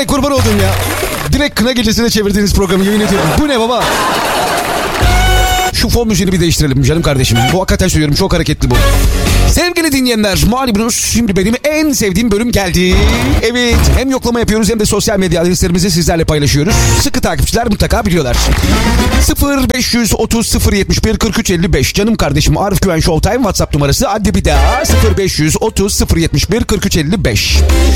Direkt kurban oldum ya. Direkt kına gecesine çevirdiğiniz programı, yemin ediyorum. Bu ne baba? Şu fon müziğini bir değiştirelim canım kardeşim. Bu hakikaten söylüyorum, çok hareketli bu. Sevgili dinleyenler, malumunuz şimdi benim en sevdiğim bölüm geldi. Evet, hem yoklama yapıyoruz hem de sosyal medya adreslerimizi sizlerle paylaşıyoruz. Sıkı takipçiler mutlaka biliyorlar. 0530 071 43 55 canım kardeşim Arif Güven Showtime WhatsApp numarası. Hadi bir daha 0530 071 43 55.